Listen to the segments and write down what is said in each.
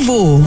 Bravo!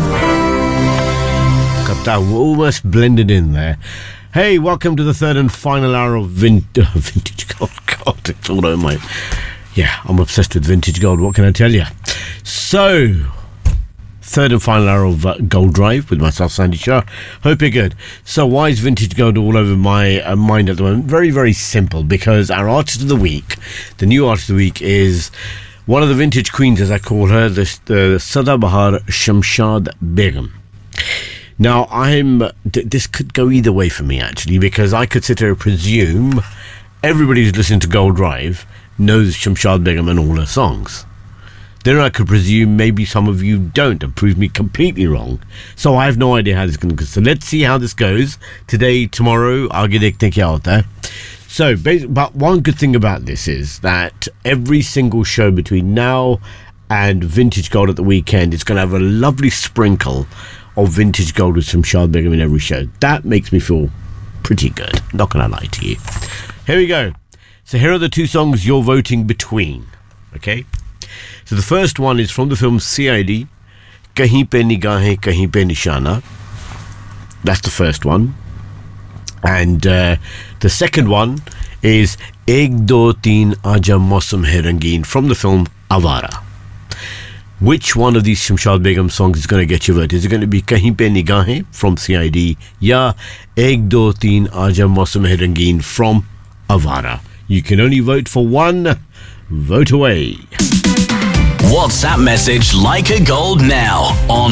Got that almost blended in there. Hey, welcome to the third and final hour of Vintage Gold. God, it's all over my... Yeah, I'm obsessed with Vintage Gold. What can I tell you? So, third and final hour of Gold Drive with myself, Sandy Shah. Hope you're good. So, why is Vintage Gold all over my mind at the moment? Very, very simple. Because our artist of the week, the new artist of the week, is one of the vintage queens, as I call her, the Sadabahar Shamshad Begum. Now, this could go either way for me, actually, because I could sit here and presume everybody who's listening to Gold Drive knows Shamshad Begum and all her songs. Then I could presume maybe some of you don't and prove me completely wrong. So I have no idea how this is going to go. So let's see how this goes. Today, tomorrow, aage dekhte kya hota hai. So, but one good thing about this is that every single show between now and Vintage Gold at the weekend is going to have a lovely sprinkle of Vintage Gold with Shamshad Begum in every show. That makes me feel pretty good. Not going to lie to you. Here we go. So here are the two songs you're voting between. Okay? So the first one is from the film CID, Kahin Pe Nigahein Kahin Pe Nishana. That's the first one. And the second one is Ek Do Teen Aaja Mausam Hai Rangeen from the film Awara. Which one of these Shamshad Begum songs is going to get your vote? Is it going to be Kahin Pe Nigahein from CID, ya Ek Do Teen Aaja Mausam Hai Rangeen from Awara? You can only vote for one. Vote away. WhatsApp message Like a Gold now on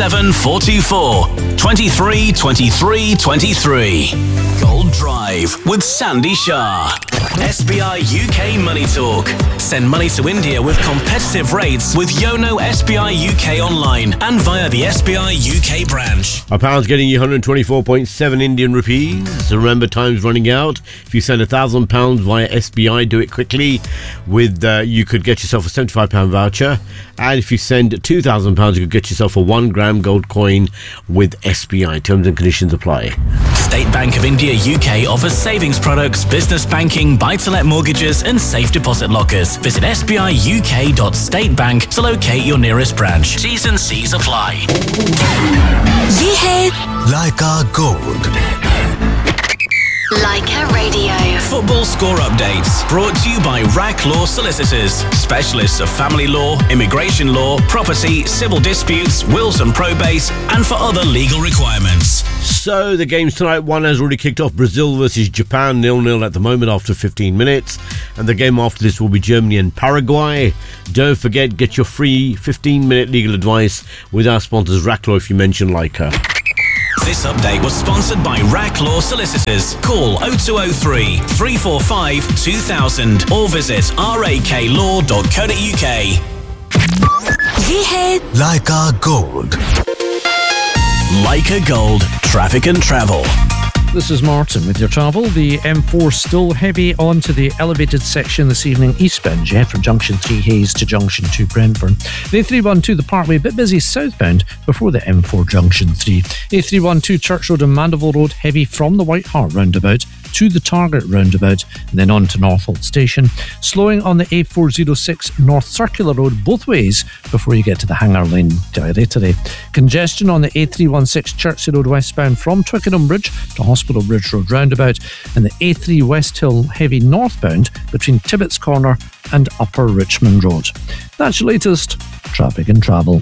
07424 23 23 23. Gold Drive with Sandy Shah. SBI UK Money Talk. Send money to India with competitive rates with Yono SBI UK online and via the SBI UK branch. A pound's getting you 124.7 Indian rupees. Remember, time's running out. If you send £1,000 via SBI, do it quickly. With you could get yourself a £75 voucher. And if you send £2,000, you could get yourself a 1 gram gold coin with SBI. Terms and conditions apply. State Bank of India UK offers savings products, business banking, buy-to-let mortgages and safe deposit lockers. Visit sbiuk.statebank to locate your nearest branch. T's and C's apply. ये है Leica Gold. Leica Radio. Football score updates brought to you by RAC Law Solicitors, specialists of family law, immigration law, property, civil disputes, wills and probate, and for other legal requirements. So the games tonight, one has already kicked off. Brazil versus Japan, 0-0 at the moment after 15 minutes. And the game after this will be Germany and Paraguay. Don't forget, get your free 15-minute legal advice with our sponsors RAC Law if you mention Leica. This update was sponsored by RAC Law Solicitors. Call 0203 345 2000 or visit raklaw.co.uk. ये है Leica Gold. Leica Gold, traffic and travel. This is Martin with your travel. The M4 still heavy onto the elevated section this evening eastbound, from Junction 3 Hayes to Junction 2 Brentford. The A312 the Parkway, a bit busy southbound before the M4 Junction 3. A312 Church Road and Mandeville Road, heavy from the White Hart roundabout to the Target roundabout and then on to Northolt Station. Slowing on the A406 North Circular Road both ways before you get to the Hanger Lane Directory. Congestion on the A316 Chertsey Road westbound from Twickenham Bridge to Hospital Bridge Road roundabout and the A3 West Hill heavy northbound between Tibbetts Corner and Upper Richmond Road. That's your latest traffic and travel.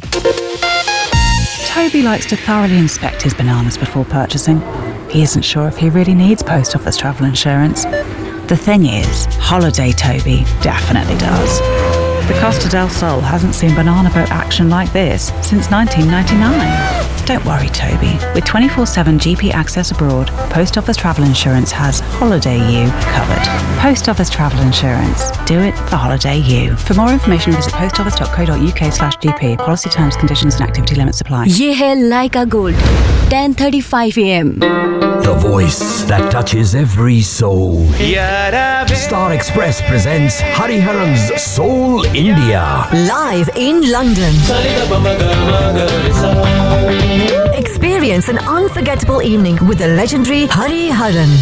Toby likes to thoroughly inspect his bananas before purchasing. He isn't sure if he really needs post office travel insurance. The thing is, Holiday Toby definitely does. The Costa del Sol hasn't seen banana boat action like this since 1999. Don't worry, Toby. With 24/7 GP access abroad, Post Office Travel Insurance has Holiday You covered. Post Office Travel Insurance. Do it for Holiday You. For more information, visit postoffice.co.uk/GP. Policy terms, conditions and activity limits apply. ये है Leica Gold 10:35 AM. The voice that touches every soul. Star Express presents Hariharan's Soul India. Live in London. Experience Experience an unforgettable evening with the legendary Hariharan.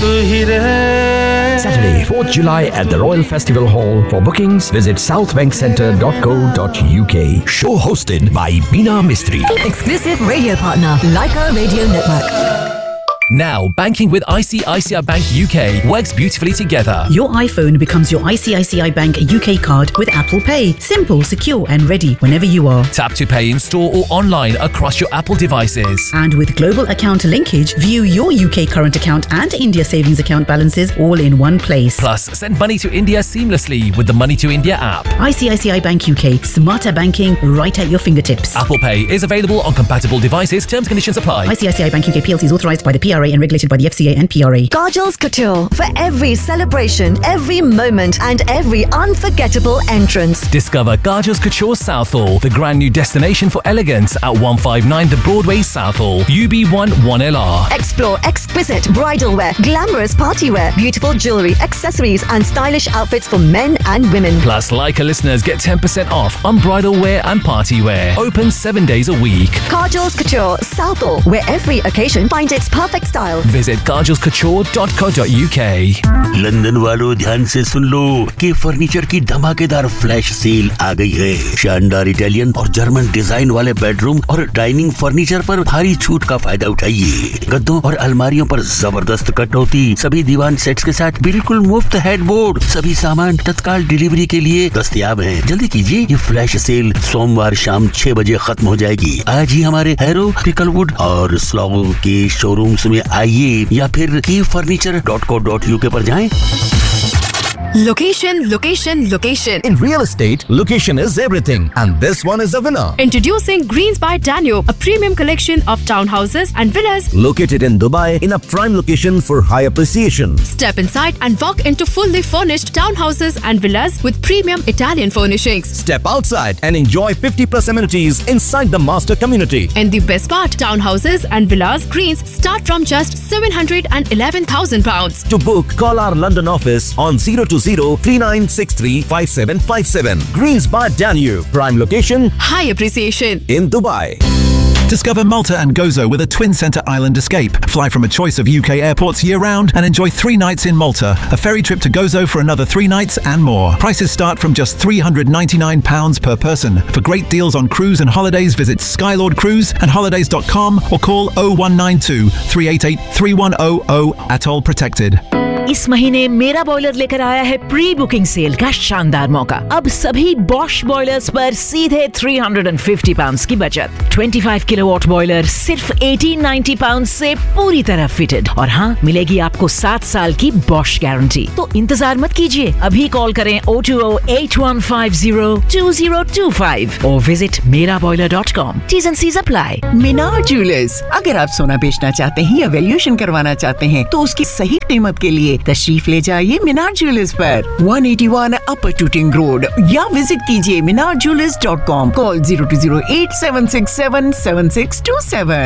Saturday, 4th July at the Royal Festival Hall. For bookings, visit southbankcenter.co.uk. Show hosted by Beena Mistry. Exclusive radio partner, Leica Radio Network. Now, banking with ICICI Bank UK works beautifully together. Your iPhone becomes your ICICI Bank UK card with Apple Pay. Simple, secure and ready whenever you are. Tap to pay in store or online across your Apple devices. And with global account linkage, view your UK current account and India savings account balances all in one place. Plus, send money to India seamlessly with the Money to India app. ICICI Bank UK. Smarter banking right at your fingertips. Apple Pay is available on compatible devices. Terms and conditions apply. ICICI Bank UK PLC is authorised by the PRA and regulated by the FCA and PRA. Kajal's Couture. For every celebration, every moment and every unforgettable entrance. Discover Kajal's Couture Southall, the grand new destination for elegance at 159 The Broadway Southall, UB1 1LR. Explore exquisite bridal wear, glamorous party wear, beautiful jewellery, accessories and stylish outfits for men and women. Plus, Leica listeners get 10% off on bridal wear and party wear. Open 7 days a week. Kajal's Couture Southall, where every occasion finds its perfect style. Visit kajalscouture.co.uk. London वालों ध्यान से सुन लो कि furniture की धमाकेदार flash sale आ गई है। शानदार Italian और जर्मन डिजाइन वाले बेडरूम और डाइनिंग फर्नीचर पर भारी छूट का फायदा उठाइए। गद्दों और अलमारियों पर जबरदस्त कटौती, सभी दीवान सेट्स के साथ बिल्कुल मुफ्त हेडबोर्ड, सभी सामान तत्काल डिलीवरी के लिए दस्तयाब हैं। जल्दी कीजिए, ये फ्लैश सेल सोमवार शाम 6 बजे खत्म हो जाएगी। आज ही हमारे हैरो, टिकलवुड और स्लॉगो के शोरूम्स में आइए या फिर keyfurniture.co.uk पर जाएं। Location, location, location. In real estate, location is everything, and this one is a winner. Introducing Greens by Danube, a premium collection of townhouses and villas located in Dubai in a prime location for high appreciation. Step inside and walk into fully furnished townhouses and villas with premium Italian furnishings. Step outside and enjoy 50+ amenities inside the master community. And the best part, townhouses and villas Greens start from just £711,000. To book, call our London office on 020-3963-5757. Greens by Danube. Prime location, high appreciation in Dubai. Discover Malta and Gozo with a twin-centre island escape. Fly from a choice of UK airports year-round and enjoy 3 nights in Malta. A ferry trip to Gozo for another 3 nights and more. Prices start from just £399 per person. For great deals on cruise and holidays, visit Skylord Cruise and holidays.com or call 0192 388 3100. Atoll protected. इस महीने मेरा boiler लेकर आया है pre booking cell का शानदार मौका। अब सभी बॉश बॉयलर्स पर सीधे £350 की बचत। 25 किलोवाट बॉयलर सिर्फ £1890 से पूरी तरह फिटेड। और हाँ, मिलेगी आपको 7 साल की बॉश गारंटी। तो इंतजार मत कीजिए, अभी कॉल करें 020-8150-2025 और visit meraboiler.com. T's and C's apply. Minar jewellers, अगर आप सोना बेचना चाहते हैं या वैल्यूएशन करवाना चाहते हैं तो उसकी सही कीमत के लिए तशरीफ ले जाइए मीनार ज्वेलर्स पर 181 अपर टूटिंग रोड या विजिट कीजिए minarjewelers.com. कॉल 0208 767 7627.